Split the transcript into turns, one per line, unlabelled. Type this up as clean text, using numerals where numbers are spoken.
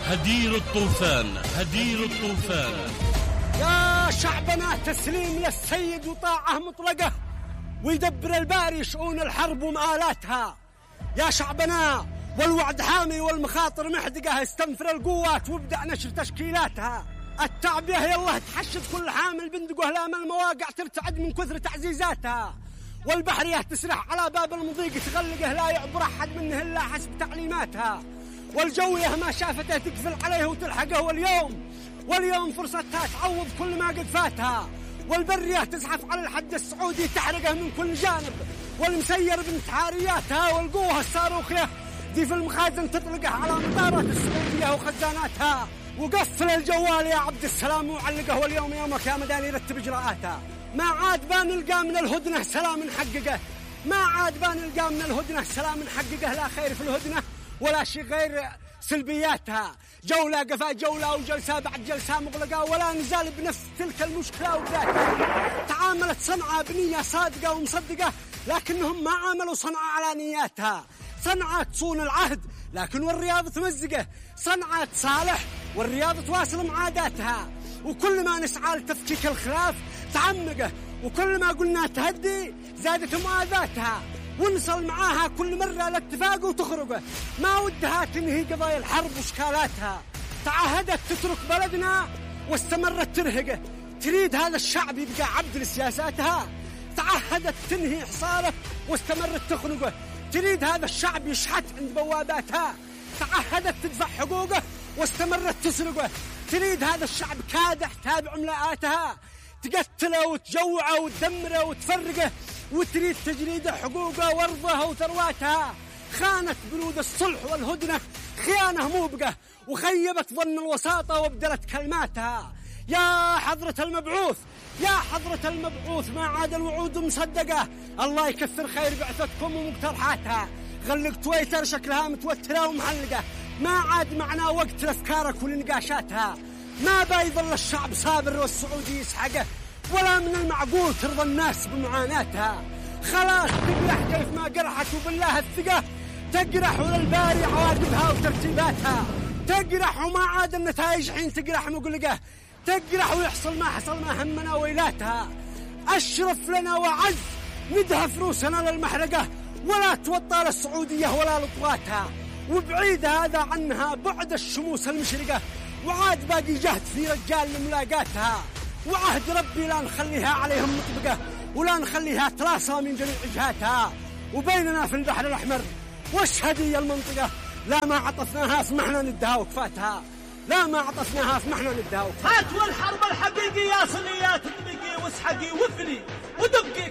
هدير الطوفان. هدير الطوفان.
يا شعبنا تسليم للسيد وطاعة مطلقة، ويدبر الباري شؤون الحرب ومآلاتها. يا شعبنا والوعد حامي والمخاطر محدقة، استنفر القوات وابدأ نشر تشكيلاتها. التعبئة يلا تحشد كل حامل بندق وهلام المواقع ترتعد من كثر تعزيزاتها، والبحرية تسرح على باب المضيق تغلقه لا يعبر أحد منه إلا حسب تعليماتها، والجوية ما شافته تقفل عليه وتلحقه، واليوم فرصتها تعوض كل ما قد فاتها، والبرية تزحف على الحد السعودي تحرقه من كل جانب، والمسير بانتحارياتها والقوة الصاروخية دي في المخازن تطلقه على مطارات السعودية وخزاناتها. وقفل الجوال يا عبد السلام وعلقه، واليوم يومك يا مداني رتب إجراءاتها. ما عاد بان نلقى من الهدنة سلام نحققه، ما عاد بان نلقى من الهدنة سلام نحققه، لا خير في الهدنة ولا شيء غير سلبياتها. جولة قفا جولة وجلسة بعد جلسة مغلقة، ولا نزال بنفس تلك المشكلة وبذاتها. تعاملت صنعاء بنية صادقة ومصدقة، لكنهم ما عاملوا صنعاء على نياتها. صنعاء تصون العهد لكن والرياض تمزقه، صنعاء تصالح والرياض تواصل معاداتها، وكل ما نسعى لتفكيك الخلاف تعمقه، وكل ما قلنا تهدي زادت مؤاذاتها، ونصل معاها كل مرة لاتفاق وتخرجه، ما ودها تنهي قضايا الحرب واشكالاتها. تعهدت تترك بلدنا واستمرت ترهقه، تريد هذا الشعب يبقى عبد لسياساتها. تعهدت تنهي حصاره واستمرت تخنقه، تريد هذا الشعب يشحت عند بواباتها. تعهدت تدفع حقوقه واستمرت تسرقه، تريد هذا الشعب كادح تابع ملاءاتها، تقتله وتجوعه وتدمره وتفرقه، وتريد تجريد حقوقه وارضه وثرواتها. خانت بنود الصلح والهدنة خيانة موبقة، وخيبت ظن الوساطة وابدلت كلماتها. يا حضرة المبعوث، يا حضرة المبعوث، ما عاد الوعود مصدقة، الله يكثر خير بعثتكم ومقترحاتها. غلق تويتر شكلها متوترة ومعلقة، ما عاد معنا وقت لأفكارك ولنقاشاتها. ما بيظل الشعب صابر والسعودي يسحقه، ولا من المعقول ترضى الناس بمعاناتها. خلاص تقرح كيف ما قرحت، وبالله الثقة تقرح وللباري عواقبها وترتيباتها. تقرح وما عاد النتائج حين تقرح مقلقة، تقرح ويحصل ما حصل ما همنا ويلاتها. أشرف لنا وعز ندهف روسنا للمحرقة، ولا توطى للسعودية ولا لطواتها، وبعيد هذا عنها بعد الشموس المشرقة، وعاد باقي جهد في رجال لملاقاتها. وعهد ربي لا نخليها عليهم مطبقة، ولا نخليها تراصى من جميع جهاتها. وبيننا في البحر الأحمر واشهدي المنطقة، لا ما عطفناها فمحنا ندها وكفاتها، لا ما عطفناها فمحنا ندها وكفاتها.
هات والحرب الحقيقية صليات تبقي واسحقي وفني ودقي